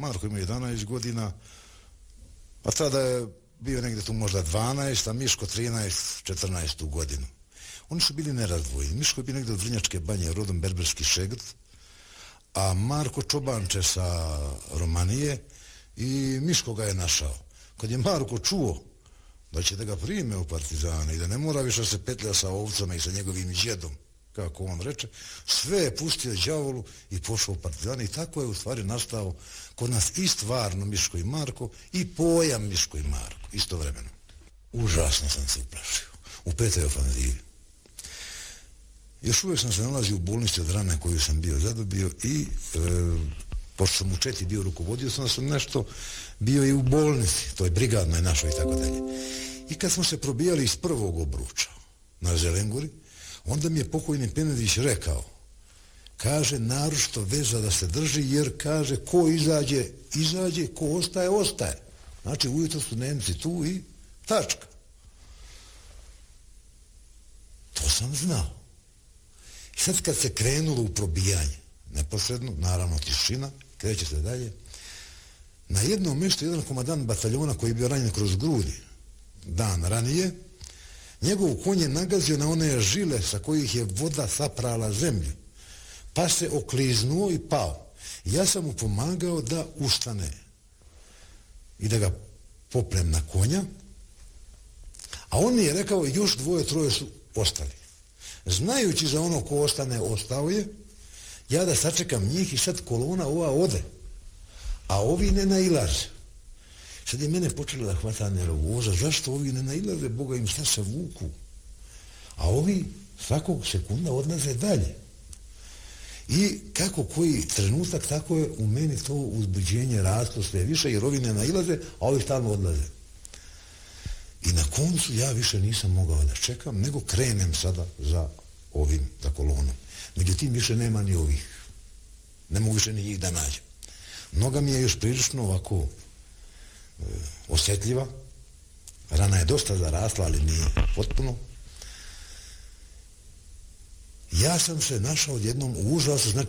Marko ima 11 godina, a tada je bio negdje tu možda 12, a Miško 13-14 godinu. Oni su bili nerazdvojeni. Miško je bio negdje od Vrnjačke Banje, rodom berberski šegrt, a Marko čobanče sa Romanije i Miško ga je našao. Kad je Marko čuo da će da ga prime u partizane i da ne mora više se petlja sa ovcama i sa njegovim djedom, kako on reče, sve je pustio đavolu i pošao u partizane i tako je u stvari nastao kod nas i stvarno Miško i Marko i pojam Miško i Marko, istovremeno. Užasno sam se uplašio. U 5. ofanzivi. Još uvijek sam se nalazio u bolnici od rane koju sam bio zadobio i pošto sam u Četi bio rukovodio, sam nešto bio i u bolnici, toj brigadnoj našoj i tako dalje. I kad smo se probijali iz prvog obruča na Zelenguri, onda mi je pokojni Penedić rekao, kaže, naročito veza da se drži, jer kaže, ko izađe, izađe, ko ostaje, ostaje. Znači, ujutro su Nemci tu i tačka. To sam znao. I sad kad se krenulo u probijanje, neposredno, naravno tišina, kreće se dalje, na jednom mjestu jedan komandant bataljona koji je bio ranjen kroz grudi dan ranije, njegov konj je nagazio na one žile sa kojih je voda saprala zemlju, pa se okliznuo i pao. Ja sam mu pomagao da ustane i da ga poprem na konja, a on mi je rekao još 2-3 su ostali. Znajući za ono ko ostane, ostao je, ja da sačekam njih i sad kolona ova ode, a ovi ne nailaze. Sad je mene počela da hvata nervoza, zašto ovi ne nailaze, Boga im šta se vuku, a ovi svakog sekunda odlaze dalje. I kako koji trenutak, tako je u meni to uzbuđenje raslo sve više, jer ovi ne nailaze, a ovi stalno odlaze. I na koncu ja više nisam mogao da čekam, nego krenem sada za ovim, za kolonom. Međutim, više nema ni ovih. Ne mogu više ni njih da nađem. Noga mi je još prilično ovako osjetljiva. Rana je dosta zarasla, ali nije potpuno. Ja sam se našao odjednom u užasu, znači